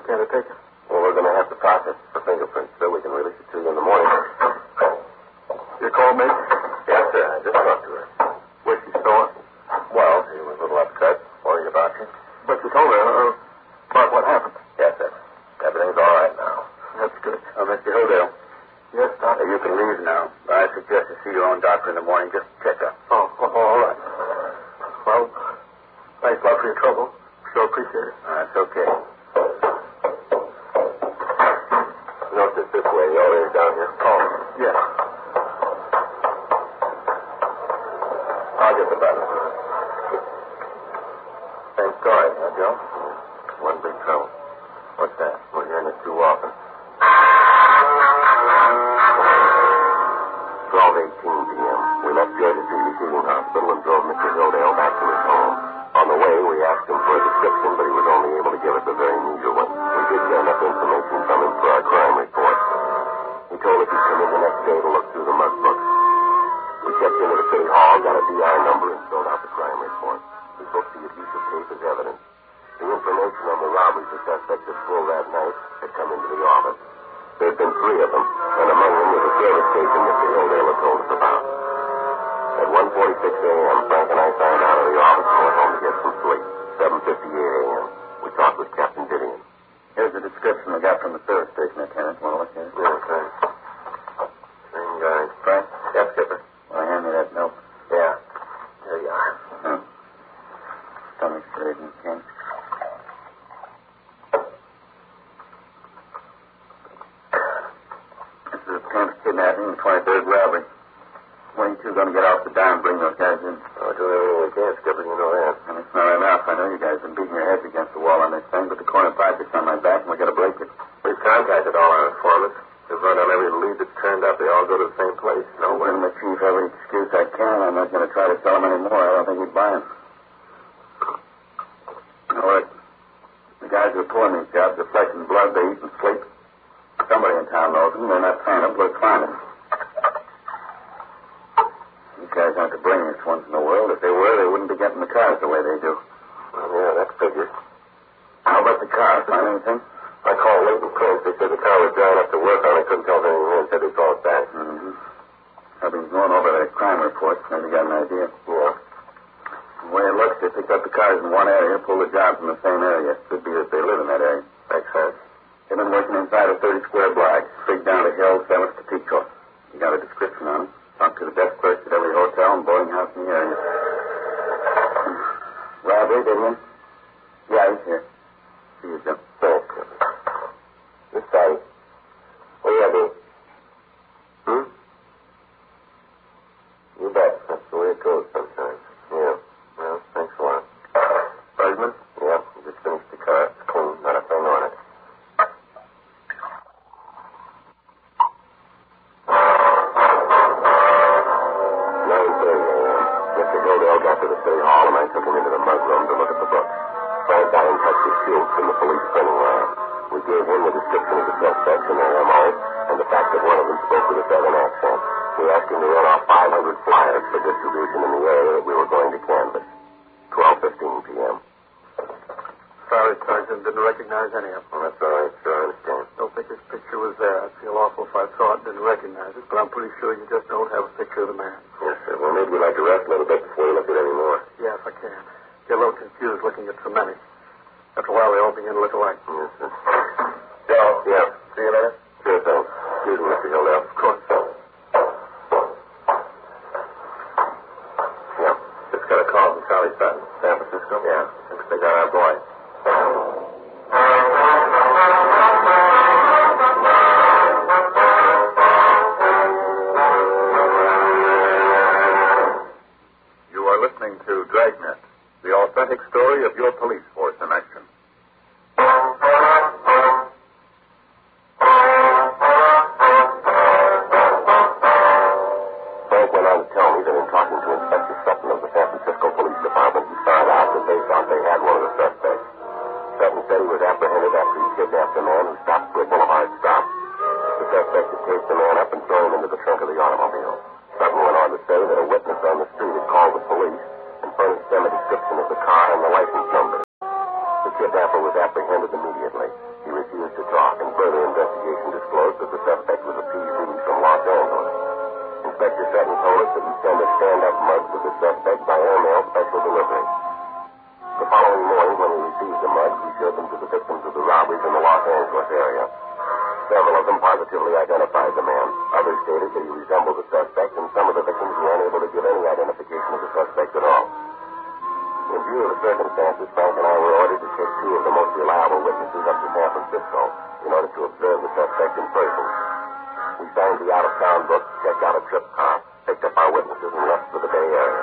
can't I take it? Well, we're going to have to process it for fingerprints, so we can release it to you in the morning. You called me? Yes, sir. I just talked to her. Where's she sore? Well, she was a little upset, worried about you. But you told her about what happened. Yes, sir. Everything's all right now. That's good. Oh, Mr. Hilldale. Yes, Doc? You can leave now. I suggest you see your own doctor in the morning. Just check up. Oh, all right. Well, thanks a lot for your trouble. Sure appreciate it. That's okay. Note this way. The elevator's down here. Oh, yes. I'll get the button. Same story, huh, Joe? One big trouble. What's that? We're hearing it too often. 12:18 p.m. We left Georgia Street Receiving Hospital and drove Mr. Hilldale back to his home. On the way, we asked him for a description, but he was only able to give us a very meager one. We did get enough information from him for our crime report. He told us he'd come in the next day to look through the mug books. We checked into the city hall, got a DI number, and filled out the crime report. We booked the abuse of tape as evidence. The information on the robberies the suspect had pulled that night had come into the office. There had been 3 of them, and among them was a service station Mr. Hilldale had told us about. At 1:46 a.m., Frank and I signed out of the office and went home to get some sleep. 7:58 a.m. We talked with Captain Didion. Here's the description we got from the service station, Lieutenant. Want to look at it? Yeah, thanks. Same guy. Frank? Yes, Skipper. Well, hand me that note. Yeah. There you are. Stomach straightening, Ken. This is a 10th kidnapping and 23rd robbery. When are you two going to get off the dime and bring those guys in? Oh, do everything we can, Skipper, you know that. And it's not enough. I know you guys have been beating your heads against the wall on this thing, but the corner pipe is on my back and we got to break it. We've contacted all our informants. We've run on every lead that's turned up. They all go to the same place. No way. I'm giving the chief every excuse I can. I'm not going to try to sell them any more. I don't think he'd buy them. You know what? The guys who are pulling these jobs are flesh and blood. They eat and sleep. Somebody in town knows them. They're not paying them. Let's find them. These guys aren't the brainiest ones in the world. If they were, they wouldn't be getting the cars the way they do. Well, yeah, that figures. How about the cars? Find anything? I called Leighton Prince. They said the car was drying up to work on. They couldn't tell us anything more and said they'd call us back. Mm-hmm. I've been going over their crime reports. Maybe got an idea. Yeah. The way it looks, they picked up the cars in one area, pulled the jobs in the same area. Could be that they live in that area. Makes sense. They've been working inside a 30-square block, straight down the hill, 7th to Pico. You got a description on it. Talked to the desk clerks at every hotel and boarding house in the area. Robbery, Didion? Yeah, he's here. See you, Jim. Thanks. This side. What do you do? You bet. That's the way it goes sometimes. Yeah. Well, thanks a lot. Bergman? Yeah. Just finished the car. It's clean. Not a thing on it. 9:30 a.m. Mr. Hilldale got to the city hall, and I took him into the mug room to look at the books. Frank got in touch with Shields from the police printing lab. We gave him the description of the suspects and their MO, and the fact that one of them spoke with a southern accent. We asked him to run off 500 flyers for distribution in the area that we were going to canvass. 12:15 p.m. Sorry, Sergeant. Didn't recognize any of them. Well, that's all right, sir. I understand. Don't think his picture was there. I'd feel awful if I saw it and didn't recognize it, but I'm pretty sure you just don't have a picture of the man. Yes, sir. Well, maybe we'd like to rest a little bit before we look at any more. Yeah, if I can. Get a little confused looking at so many. After a while, they all begin to look alike. Yes, sir. Joe? Yeah. See you later? Sure thing. Excuse me, Mr. Hilldale. Of course. Yeah. Just got a call from Charlie Sutton. San Francisco? Yeah. Looks they got our boy. You are listening to Dragnet, the authentic story of your police force in action. Frank went on to tell me that in talking to Inspector Sutton of the San Francisco Police Department, he found out that they thought they had The kidnapper was apprehended immediately. He refused to talk, and further investigation disclosed that the suspect was a PV from Los Angeles. Inspector Sutton told us that he'd send a stand-up mug to the suspect by airmail special delivery. The following morning, when we received the mugs, we showed them to the victims of the robberies in the Los Angeles area. Several of them positively identified the man. Others stated that he resembled the suspect, and some of the victims were unable to give any identification of the suspect at all. In view of the circumstances, Frank and I were ordered to take two of the most reliable witnesses up to San Francisco in order to observe the suspect in person. We signed the out-of-town book, checked out a trip car, picked up our witnesses, and left for the Bay Area.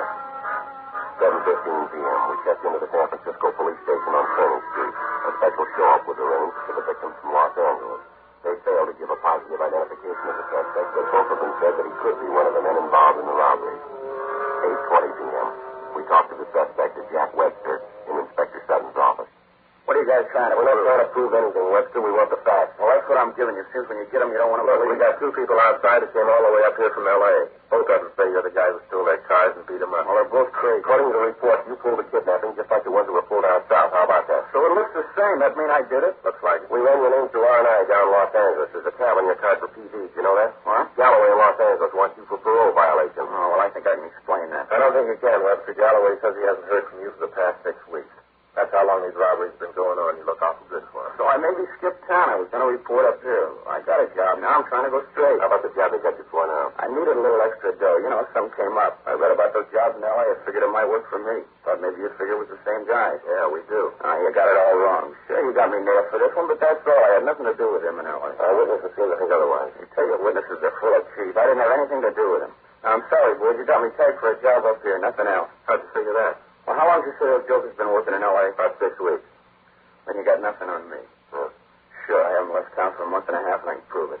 7:15 p.m., we checked into the San Francisco police station on Kearny Street. A special show-up was arranged for the victims from Los Angeles. They failed to give a positive identification of the suspect, but both of them said that he could be one of the men involved in the robbery. 8:20 p.m., we talked to the suspect, Jack Webster, in Inspector Sutton's office. What are you guys trying to prove? We're not trying to prove anything, Webster. We want the facts. Well, that's what I'm giving you. Since when you get them, you don't want to believe. We got two people outside that came all the way up here from L.A. Both of them say you're the guy who stole their cars and beat them up. Well, they're both crazy. According to the report, you pulled the kidnapping just like the ones who were pulled down south. How about that? So it looks the same. That mean I did it? Looks like it. We ran your name through R&I down in Los Angeles. There's a tab on your card for PVs. You know that? What? Galloway in Los Angeles wants you for parole violation. Oh, well, I think I can explain that. I don't think you can, Webster. Galloway says he hasn't heard from you for the past 6 weeks. That's how long these robberies have been going on. You look awful good for him. So I maybe skipped town. I was going to report up here. I got a job. Now I'm trying to go straight. How about the job they got you for now? I needed a little extra dough. You know, something came up. I read about those jobs in L.A. I figured it might work for me. Thought maybe you'd figure it was the same guy. Yeah, we do. You got it all wrong. Sure, you got me nailed for this one, but that's all. I had nothing to do with him in L.A. Our witnesses seem to think otherwise. You tell your witnesses they're full of cheese. I didn't have anything to do with him. Now, I'm sorry, boys. You got me tagged for a job up here. Nothing else. How'd you figure that? Well, how long did you say those jokers been working in L.A.? About 6 weeks. Then you got nothing on me. Yeah. Sure, I haven't left town for a month and a half, and I can prove it.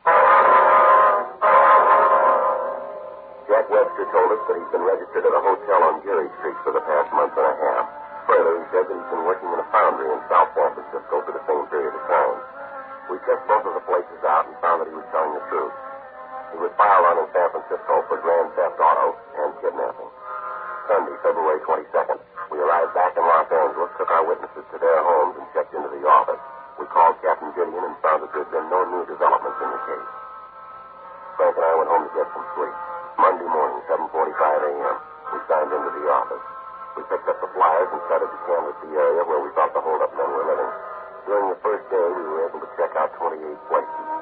Jack Webster told us that he's been registered at a hotel on Geary Street for the past month and a half. Further, he said that he's been working in a foundry in South San Francisco for the same period of time. We checked both of the places out and found that he was telling the truth. He was filed on in San Francisco for grand theft auto and kidnapping. Sunday, February 22nd, we arrived back in Los Angeles, took our witnesses to their homes, and checked into the office. We called Captain Gideon and found that there'd been no new developments in the case. Frank and I went home to get some sleep. Monday morning, 7:45 a.m., we signed into the office. We picked up the flyers and started to canvass the area where we thought the hold-up men were living. During the first day, we were able to check out 28 places.